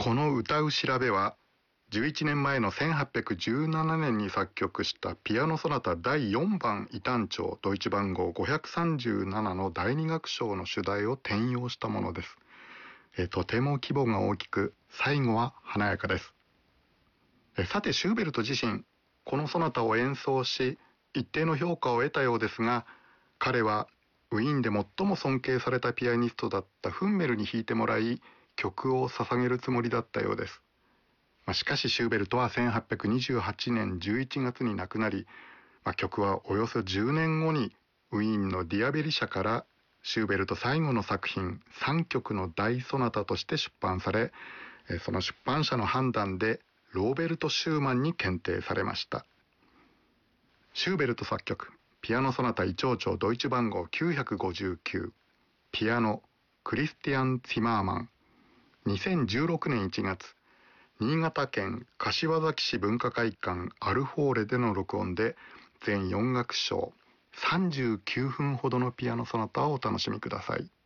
この歌う調べは11年前の1817年に作曲したピアノソナタ第4番異端調ドイツ番号537の第2楽章の主題を転用したものです。とても規模が大きく、最後は華やかです。さてシューベルト自身、このソナタを演奏し一定の評価を得たようですが、彼はウィーンで最も尊敬されたピアニストだったフンメルに弾いてもらい、曲を捧げるつもりだったようです。しかしシューベルトは1828年11月に亡くなり、曲はおよそ10年後にウィーンのディアベリ社からシューベルト最後の作品3曲の大ソナタとして出版され、その出版社の判断でローベルト・シューマンに検定されました。シューベルト作曲ピアノソナタ異長調ドイツ番号959、ピアノクリスティアン・ツィマーマン。2016年1月、新潟県柏崎市文化会館アルフォーレでの録音で、全4楽章39分ほどのピアノソナタをお楽しみください。